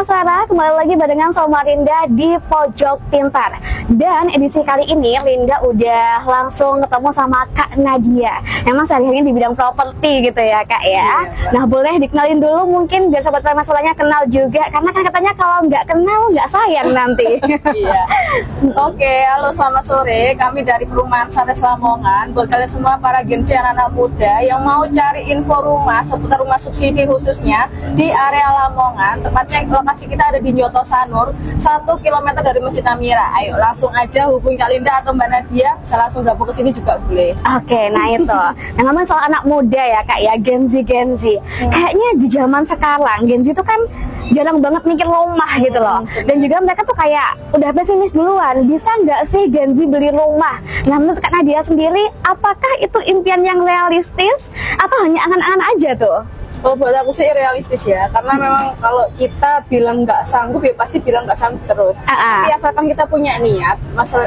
Sarah, kembali lagi barengan sama Linda di Pojok Pintar. Dan edisi kali ini Linda udah langsung ketemu sama Kak Nadia. Emang sehari-harinya di bidang properti gitu ya Kak ya. Nah boleh dikenalin dulu mungkin biar sobat Masalahnya kenal juga. Karena kan katanya kalau nggak kenal nggak sayang nanti. Iya. Oke, halo selamat sore. Kami dari Perumahan Sanes Lamongan. Buat kalian semua para agensi anak-anak muda yang mau cari info rumah seputar rumah subsidi khususnya di area Lamongan. Tepatnya lokasi kita ada di Nyoto Sanur, 1 km dari Masjid Amira. Ayo langsung aja hubungi Kak Linda atau Mbak Nadia, bisa langsung dapur ke sini juga boleh. Oke, nah itu. Nah ngomong soal anak muda ya Kak ya, Gen Z. Kayaknya di zaman sekarang Gen Z itu kan jarang banget mikir rumah gitu loh. Dan juga mereka tuh kayak udah pesimis duluan, bisa nggak sih Gen Z beli rumah? Nah menurut Kak Nadia sendiri, apakah itu impian yang realistis atau hanya angan-angan aja tuh? Kalau buat aku sih realistis ya, karena memang kalau kita bilang nggak sanggup ya pasti bilang nggak sanggup terus. Tapi asalkan kita punya niat,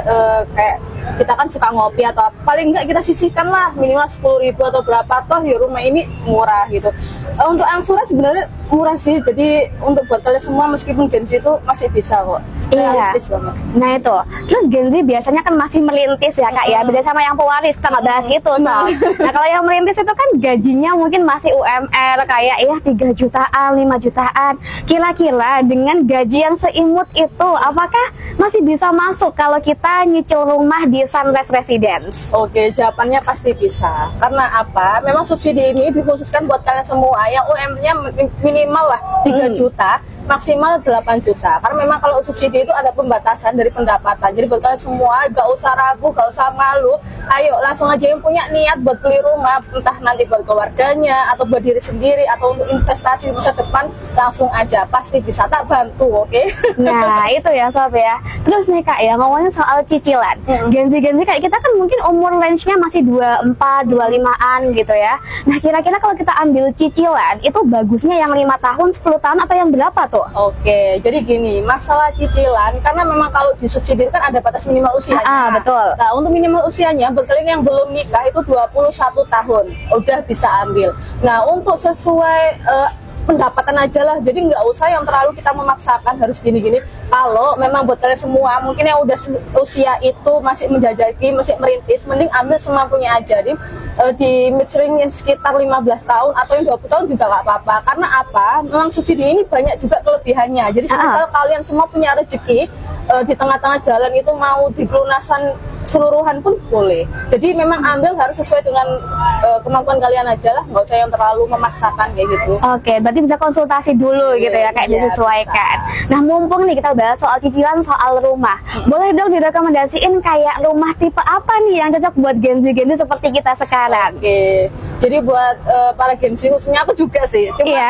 kayak kita kan suka ngopi atau paling nggak kita sisihkan lah minimal 10.000 atau berapa, toh ya rumah ini murah gitu. Untuk angsuran sebenarnya murah sih, jadi untuk buat kalian semua meskipun Gen Z itu masih bisa kok. Realistis banget. Nah itu, terus Gen Z biasanya kan masih merintis ya Kak ya, beda sama yang pewaris, kita nggak bahas itu Nah kalau yang merintis itu kan gajinya mungkin masih UMR kayak ya 3 jutaan, 5 jutaan. Kira-kira dengan gaji yang seimut itu, apakah masih bisa masuk kalau kita nyicil rumah di Sunrise Residence? Oke, jawabannya pasti bisa. Karena apa? Memang subsidi ini dikhususkan buat kalian semua yang UMR-nya minimal lah 3 juta, maksimal 8 juta. Karena memang kalau subsidi itu ada pembatasan dari pendapatan. Jadi buat kalian semua gak usah ragu, gak usah malu. Ayo langsung aja yang punya niat buat beli rumah, entah nanti buat keluarganya atau buat diri sendiri atau untuk investasi masa depan, langsung aja pasti bisa, tak bantu. Oke? Nah itu ya sob ya. Terus nih Kak ya, ngomongin soal cicilan. Gen Z kayak kita kan mungkin umur range-nya masih 24, 25-an gitu ya. Nah kira-kira kalau kita ambil cicilan itu bagusnya yang 5 tahun, 10 tahun atau yang berapa tuh? Oke, jadi gini, masalah cicilan karena memang kalau disubsidi itu kan ada batas minimal usianya. Betul. Nah, untuk minimal usianya buat kalian yang belum nikah itu 21 tahun udah bisa ambil. Nah, untuk sesuai pendapatan aja lah, jadi nggak usah yang terlalu kita memaksakan harus gini-gini. Kalau memang buat kalian semua mungkin yang udah usia itu masih menjajaki, masih merintis, mending ambil semampunya aja di mid-range yang sekitar 15 tahun atau yang 20 tahun juga nggak apa-apa. Karena apa? Memang subsidi ini banyak juga kelebihannya. Jadi misal kalian semua punya rezeki di tengah-tengah jalan itu mau dipelunasan seluruhan pun boleh. Jadi memang ambil harus sesuai dengan kemampuan kalian aja lah, nggak usah yang terlalu memaksakan kayak gitu. Oke, berarti bisa konsultasi dulu gitu ya, kayak disesuaikan. Bisa. Nah mumpung nih kita bahas soal cicilan, soal rumah, boleh dong direkomendasiin kayak rumah tipe apa nih yang cocok buat Gen Z seperti kita sekarang? Oke, jadi buat para Gen Z, khususnya aku juga sih. Iya.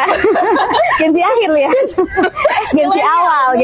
Gen Z akhir ya. Gen Z awal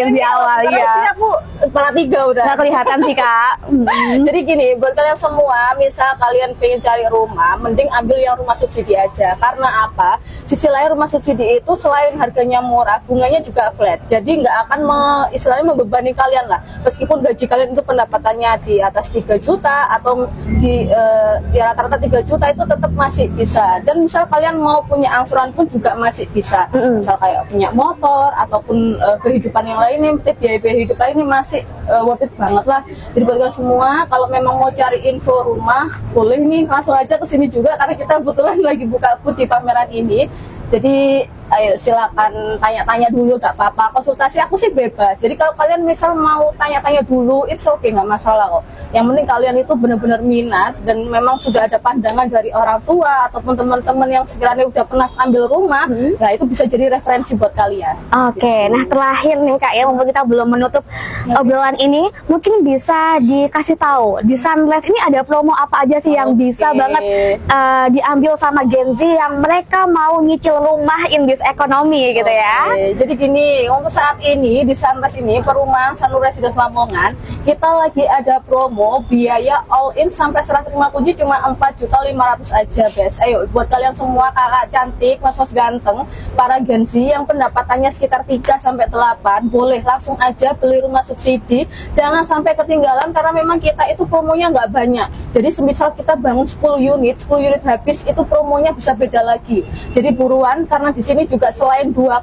ya. Aku kepala 3 udah. Nggak kelihatan sih Kak. Jadi gini, buat kalian semua, misal kalian pengen cari rumah, mending ambil yang rumah subsidi aja. Karena apa? Sisi lain rumah subsidi itu selain harganya murah, bunganya juga flat. Jadi nggak akan istilahnya membebani kalian lah. Meskipun gaji kalian itu pendapatannya di atas 3 juta atau di rata-rata 3 juta itu tetap masih bisa. Dan misal kalian mau punya angsuran pun juga masih bisa. Misal kayak punya motor ataupun kehidupan yang lainnya, biaya-biaya hidup lainnya masih worth it banget lah. Jadi buat kalian semua, kalau memang mau cari info rumah, boleh nih langsung aja ke sini juga karena kita kebetulan lagi buka booth di pameran ini. Jadi ayo silakan tanya-tanya dulu, gak apa-apa. Konsultasi aku sih bebas. Jadi kalau kalian misal mau tanya-tanya dulu, it's okay, nggak masalah kok. Yang penting kalian itu benar-benar minat dan memang sudah ada pandangan dari orang tua ataupun teman-teman yang sekiranya udah pernah ambil rumah, nah itu bisa jadi referensi buat kalian. Oke, nah terakhir nih Kak ya, mumpung kita belum menutup obrolan ini, mungkin bisa dikasih tahu di Sunrise ini ada promo apa aja sih yang bisa banget diambil sama Gen Z yang mereka mau nyicil rumah in this ekonomi gitu ya. Jadi gini, untuk saat ini di Sunrise ini Perumahan Sanur Residence Lamongan kita lagi ada promo biaya all in sampai 150 cuma 4.500.000 aja guys. Ayo buat kalian semua kakak cantik, mas-mas ganteng, para Gen Z yang pendapatannya sekitar 3 sampai 8, boleh langsung aja beli rumah subsidi. Jangan sampai ketinggalan karena memang kita itu promonya nggak banyak. Jadi semisal kita bangun 10 unit habis itu promonya bisa beda lagi. Jadi buruan karena di sini juga selain 2